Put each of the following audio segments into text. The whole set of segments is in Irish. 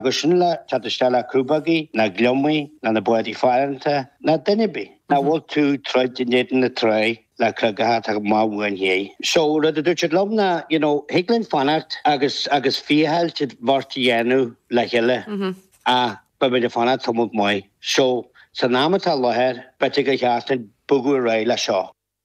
Gushunla Tatastella Kubagi, na Glummi, na Body Farenta, na Denibi. Now what to try to knit in the tray, like Kragahata Mawan ye. So the Dutch Lomna, Higlin Fanat, Agus Fiehel, Vortianu, Lahilla, but with the Fanat some of my. So Sanamata Loher, Petika Yartan, Buguray La Shaw.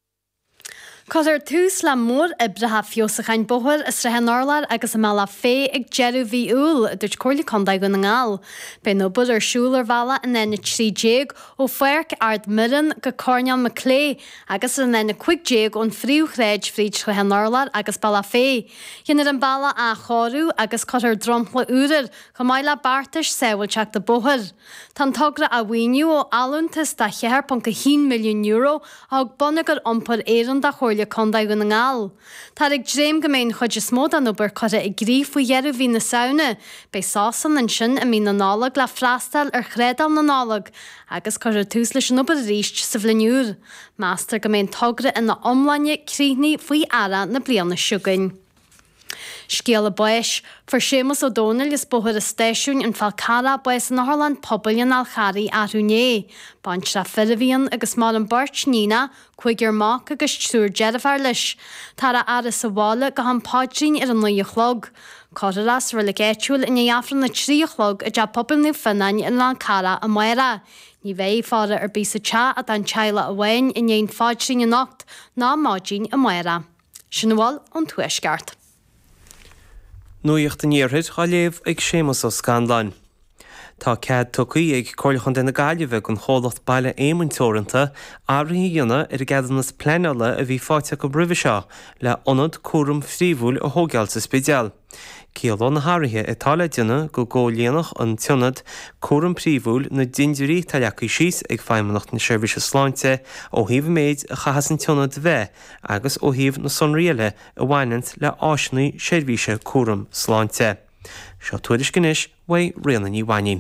Codir tús le mór ibretha fiosach ein bohar is rehan orlar agus mala fé ag jeru vi úl dúirt cóirla condaig go na ngáil. Bei nó bud siúlar vala in enna trí jéag ó fuirc ard miran go corneal me clé agus in enna cuig jéag ón fríúchréid fríd rehan orlar agus bala fé. Hinnar an bala a chorú agus codir drompla úrir go maila bartas sewil teach de bohar. Tan togra a winiu ó aluntas da cheher pon go 1 milliún euro ag bonnegar ompar éran da chóirla condaig na ngáil. Tá ag dréim goméin chuid is mód an obair chuide ag gríomh faoi dhearú hí na saona, bei sásan an sin a mí na nálag le freastal ar chrédal na nálag, agus chuir tús leis an obair ríist sa bhliniúr. Meastar goméin togra in na omlainne críhní faoi ara na bliana siúgain. Scéal a buis, for Seamus O'Donnell is bohar a stéisiún in Falcara buis na Harland pobl in Alchari a Rúné. Bant ra Firavian agus mar an Birch Nina, chuigiar mach agus trúr Jedafar leis. Tara ara sa bhála go han pádrin ar an nuíochlog. Coraras relegéitiúil in iafran na tríochlog a ja pobl nu finnain in Alchara a Moira. Ní bheith fára ar bísa cha a dan chaila a bhain in éon fádrin a nocht ná mádrin a Moira. Sinúil an tuaisgart. Nuíocht an níorthid cha léamh ag Seamus ó Scanlain. Tá cead tucaí ag coirlachan den na Gaillimhe gon cholacht baile éimintóranta áirithe dhéanana ar gadannas pleanála a bhí fáite go bribhe seo le ionad cuaram phríomhúil a thógáil sa spéisial. Ciallaí na háirithe atá le déanana go ggóilíonach an tionad cuaram phríomhúil na dindirí taileacaí síos ag feidhmeannacht na seirbhíse sláinte ó thaobh méid a chahas an tionad bheith agus ó thaobh na sonraíile a bhainint le áisnaí seirbhíse cuaram sláinte. Seo tuairis gnis bhaid rianna ní bhainin.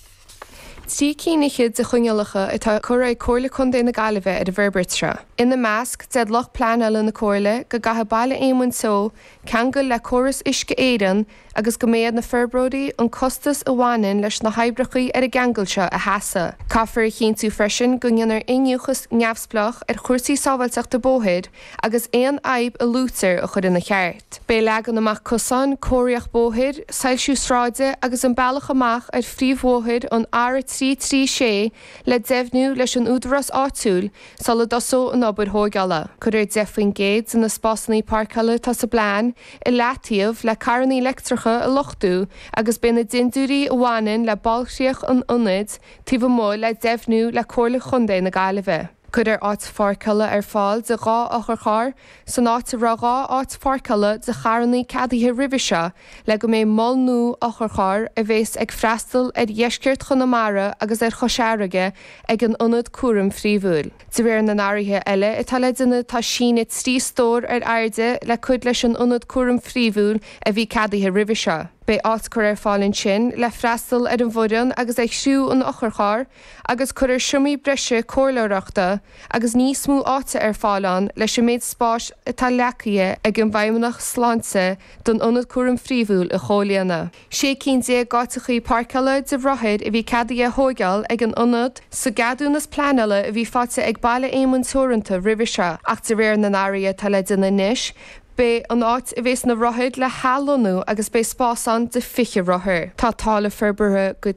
Tí cínichiid de chunealacha atá cura cóirla chun na Gaillimhe ar a bhirbertra. In the mask, dead loch plan eile na cóirla go gatha baile éimún so, cean go le choras isce éireann agus go méad na ferbródaí an costas a bhhainin leis na haibrechaí ar a gangailse a heasa. Caafar a chin tú freisin go ngeanar inniuchas neamhsplach ar chuirsaí sábhailteach de bóthid agus éon aib a lútar a chud in na cheart. Bé legan amach cosan cóireach bóthid, sailsiú sráide agus an bailach amach ar phríomhbóthid an ára 336 le deimhnú leis an údarás áitiúil sal a dosó an obair thógála. Cuir defaoin géad in na spásnaí parcala tá sa bláin i leatíomh le carnaí electricha a lochtú agus bena dindúí a bhhainin le balchríoch an ionid tíomh móil le deimhnú le cóirla chundé na Gaillimhe. Cuir áit farcala ar fáil de gá achar san áit rá áit farcala de charnaí cadaithe ribhise le go mé molnú achar a bhés ag freastal ar dheisceart chunamara agus ar choseirige ag an ionad cuaram phríomhúil. De bhíar na náirithe eile itá le duine tá sinad trí stór ar airde le cuid leis an ionad cuaram phríomhúil a bhí cadaithe ribhise. Bei áitcur ar fáilinn sin le freastal ar an bhuireann agus ag siú an ochar agus chuir siomí breise cóirleireachta agus níos mú áite ar fáilán leis sem méid spáis atá lecaithe ag an bhaimimeach sláinte don ionad cuaram phríomhúil a chomhlíonna. Sé cínte gáitichaí parcala de bhrothid a bhí cadaithe thógáil ag an ionad sa gadúnas pleanála a bhí fáte ag baile éimintúranta ribhise ach de réir na náirithe tá le duine níis, Bé an áit a bhés na rothid le hálónú agus bé spásan de fiche rothair. Tá tála ferbere go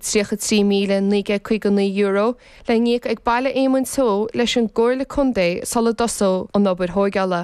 3,950 euro le níag ag baile éimún tó leis an gcóirla chundé sala dosó an obair thógála.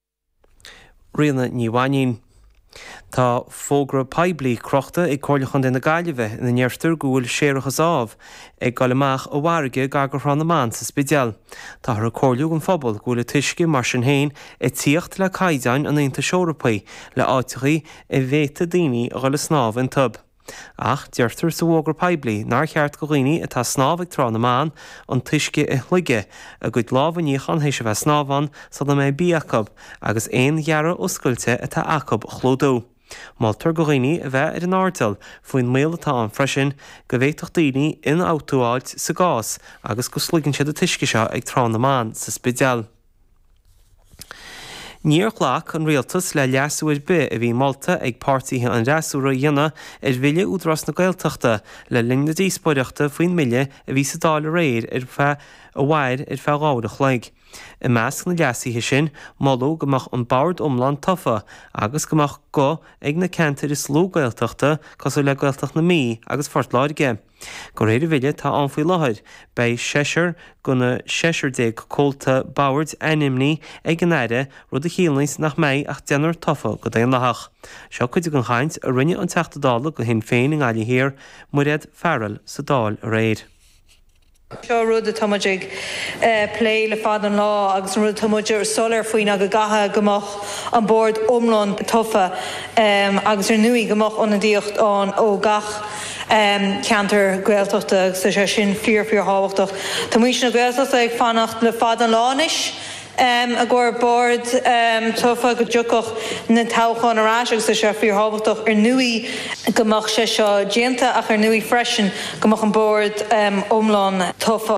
Rianna ní bhainin. Tá fógra peblií crochta ag cóirlachan den na Gaillimhe in na nearftar gúil séarachas ábh ag gallamach ó bharige gagur chranamán sa spéisial. Tá ar cóirliú an phobal gúla tuisce mar sin héin i tíocht le caideáin an Aontas Eorpaí le áitichaí i bhéta daoine a ghala snáb an tub. Ach, deirtar sa bhógra peblií nar cheart go dhaoine atá snáb ag tránamán an tuisce i chluige a gcuid lábhaníochan hééis se bheith snábhan sa na mé bíacab agus éon ghearra oscailte atá acab chlódó. Maltar go dhaoine a bheith ar an áireamh faoin méal atá an freisin go bhhéadach daoine in autóáilt sa gás agus go slúgann siad a tuisce seo ag tránamán sa spéisial. Níorchlach an rialtas le leasúir be a bhí Malta ag pártaithe an reasúra dhéana bhile údras na Gaeltachta le linna díospóireachta faoin mille a bhí sa dála réir fe a bhaid feáireach leig. I measc na leasíthe sin malú gomach an bard umlan tofa agus gomach go ag na cantar is lú Gaeltachta cosú le Gaeltach na mí agus fortláirige. Go réidir bhile tá anfaí láthir bei séisiir gona 60 cóilta Boward animní ag an éire rud a chéalnís nach méid ach déanaar tofa go d éon lethach. Seo chuid an chaint a rinne an teachtadála go hin féin in gáile hir mu réad fearil sa dáil a réir. Seo rud a tomaigh plé le fad an lá agus rud tomaigh solar faoin a go gatha gomach an bord omlan tofa agus nuí gomach an díocht an ó gach ceantar Gaeltachta sa sé sin fíor hábhachtach. Tá muo sin na Gaeltachta ag fannacht le fad an lánis a ggur bord tofa go dúcoch na táchan arás agus sa sé fíor hábhachtach nuí gomach sé seo déanta ach nuí freisin gomach an bord omlan tofa.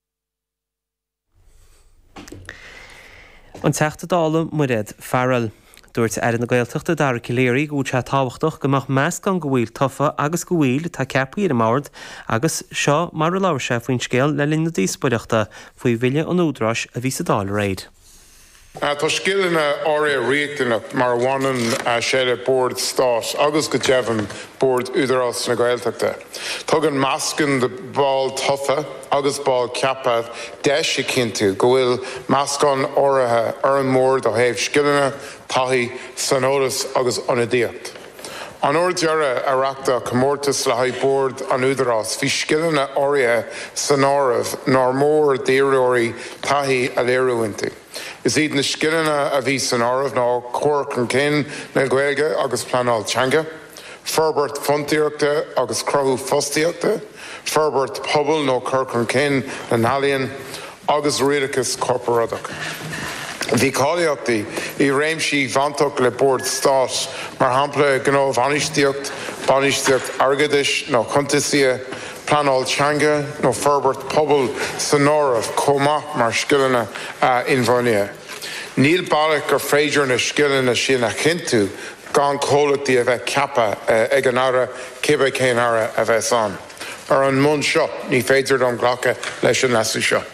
An teachtadála mu réad fearil. Dúirt ar na Gaeltachta dar ciléirí go se táhachtach gomach meas gan go bhfuil tofa agus go bhfuil tá ceapí ar mát agus seo mar a láir sé faoin scéal le linna díospóireachta faoi bhile an údras a bhí sa dáil réid. Tá skillna ára réiteanna mar bhhanan séad bord stát agus go deimhin bord údarás na Gaeltachta. Tugann meascan de ball tofa agus ball ceapad deise cinnte go bhfuil meascán áirithe ar an mór do thaobh skillna taithí sanolalas agus anadíocht. An ordeara areachta comórtas le haid bord an údarás bhí skillna áirithe san áirimh nar mór d'éireoirí taithí a léirúinte. Is iad na skillna a bhí san áirimh ná Corc an Cinn na Gaeilge agus Pleanáil Teanga, Ferbert Fontíochta agus Crothú Fostiíochta, Ferbert Pobal nó Corc an Cinn na Nalaíon agus Riadachas Corporadach. Bhí cáilíochtaí I réimsí bhaintach le bord stát mar hampla gná bhainisteocht, bainisteocht argadis nó chuntasaí Pleanáil Teanga nó Ferbert Pobal san áirimh comach mar skillna inbhaine. Níl bailach gur féidir na skillna sin a chintú gan cólachtaí a bheith ceapa ag an ára cibé cén ára a bheith san. Ar an mún seo ní féidir an ghlacha leis an lasú seo.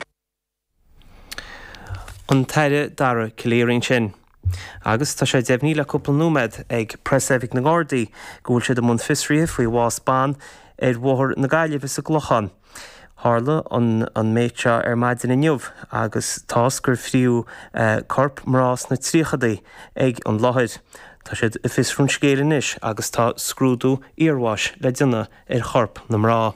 An teire dara ciléirín sin. Agus tá sé deimhní le cúpla númed ag Presefik na Gardaí go bhfuil siad am an fisríomh faoi Bhás bhóthir na Gaillimh sa glochan. Tharla an méidse ar maidin inniuh agus tásgur friú corp mrás na tríchadaí ag an láthir. Tá siad I fisrún scéalainn is agus tá scrúdú íorhais le duine ar chorp na mrá.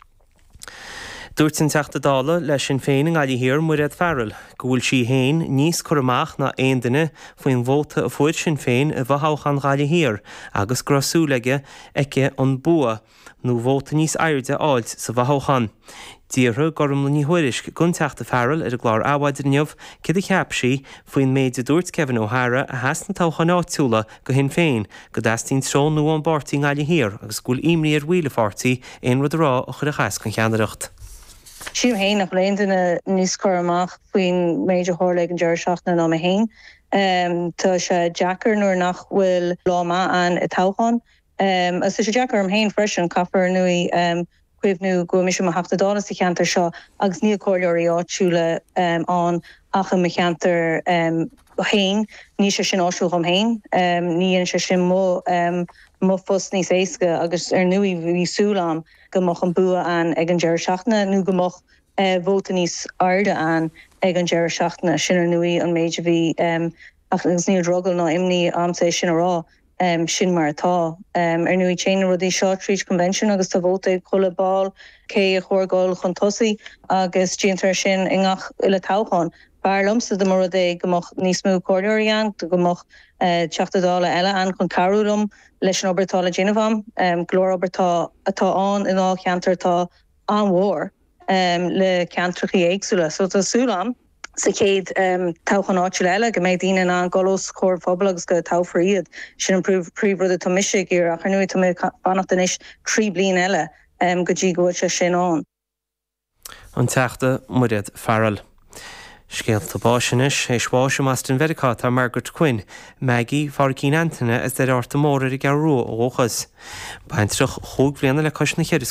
Dúirt an teachtadála leis sin féin an gáilí hir mu réad fearil, go bhfuil si héin níos churamach na aon duine faoin bhóta a fuaid sin féin a bhthóchan gáilí hir agus grasúlaige aice an bua nó bhóta níos airde áilt sa bhthóchan. Díortha gurm le ní thuirisc gon teachta fearil ar a glár áhaidirneamh cid a cheap si faoin méid a dúirt Kevin O'Hara a heas na tóchan áitiúla go hin féin go d'astín trón nó an bartaí gáilí hir agus gúil imní ar bhuiile fartaí aon rud rá a chur a cheas chun cheanaireacht. Siú héin nach léintena níos churamach faoin méidir thorlaigh an deir seachna ná héin. Tá sé Jackar nuair nach bhfuil láma an I táchan. As sé Jackar am héin freisin caafar nuí cuimhnú go mis a haftadála sa cheantar seo agus níl cóileoirí áitiúla an acha me cheantar héin, ní sé sin áisiúil am héin, níon sé sin mo fus níos éasca agus nuí bhí súlám gomach an bua an ag an deir seachna nó gomach bhóta níos airde an ag an deir seachna sin nuí an méid bhí agus níl drogal ná imní amsa sin rá sin mar atá. Nuí chéan rudí seo tríd convention agus tá bhóta chola ball cé a chóirgáil chun tosaí agus díantar sin ingach ile táchan. Bár lomsa de mar é gomach níos mú cóileoirí gomach teachtadála eile an chun carúlum leis an obertála Genevam, glór obertá atá an in á cheantar tá an mhór le ceantrachaí éagsúla. So tá súlam sa céad táchan áitiúil eile go méid daoine an golos chóir phobal agus go táfraíad sin an príomhrúda tá miise gur a chuinúí tá mé fannacht inis 3 bliain eile go dtí go se sin an. An teachta mu réad fearil. Scéalta báisinis é spáise Aston Vericá tar Margaret Quinn, Maggie Farcín Anthony is de orta mór i garú óchas. Baintrach chúg blianana le cosna chéir